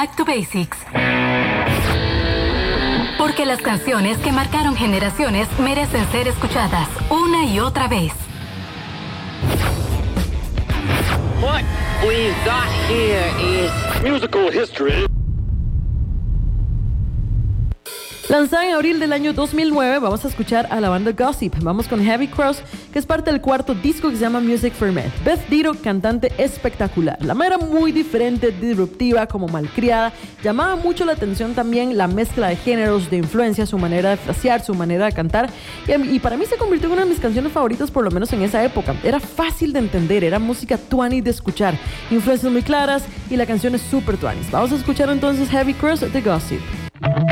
Back to Basics. Porque las canciones que marcaron generaciones merecen ser escuchadas una y otra vez. What we've got here is musical history. Lanzada en abril del año 2009, vamos a escuchar a la banda Gossip. Vamos con Heavy Cross, que es parte del cuarto disco que se llama Music for Men. Beth Ditto, cantante espectacular. La era muy diferente, disruptiva, como malcriada. Llamaba mucho la atención también la mezcla de géneros, de influencias, su manera de frasear, su manera de cantar. Y para mí se convirtió en una de mis canciones favoritas, por lo menos en esa época. Era fácil de entender, era música tuanis de escuchar. Influencias muy claras y la canción es súper tuanis. Vamos a escuchar entonces Heavy Cross de Gossip.